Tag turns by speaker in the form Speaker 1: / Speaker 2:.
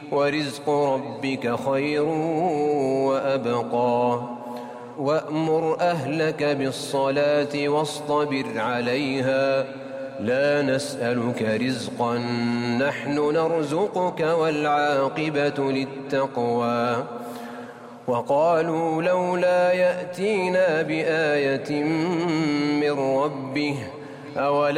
Speaker 1: ورزق ربك خير وأبقى وأمر أهلك بالصلاة واصطبر عليها لا نسألك رزقا نحن نرزقك والعاقبة للتقوى وقالوا لولا يأتينا بآية من ربه أولم